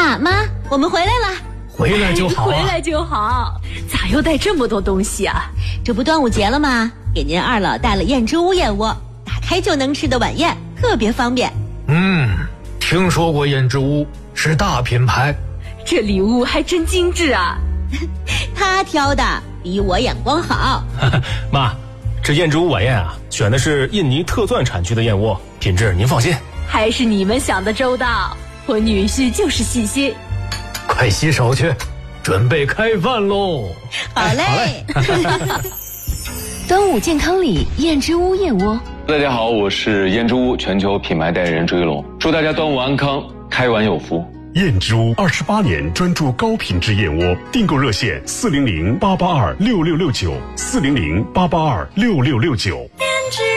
妈，我们回来了。 回来就好啊， 回来就好。咋又带这么多东西啊？ 这不端午节了吗？给您二老带了燕之屋燕窝，打开就能吃的晚宴，特别方便。 听说过燕之屋，是大品牌。 这礼物还真精致啊。 他挑的，比我眼光好。 妈，这燕之屋晚宴啊，选的是印尼特钻产区的燕窝，品质您放心。 还是你们想的周到，我女婿就是细心。 快洗手去，准备开饭喽。 好嘞。 端午健康礼，燕之屋燕窝。 大家好，我是燕之屋全球品牌代言人追龙，祝大家端午安康，开碗有福。 燕之屋28年专注高品质燕窝，订购热线400-882-6669，400-882-6669。